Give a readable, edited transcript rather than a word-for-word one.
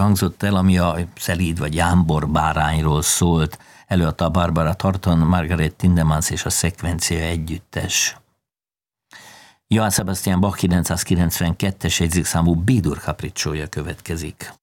hangzott el, ami a szelíd vagy jámbor bárányról szólt. Előadta a Barbara Tarton, Margaret Tindemans és a Szekvencia együttes. Johann Sebastian Bach 992-es jegyzékszámú B-dur capricciója következik.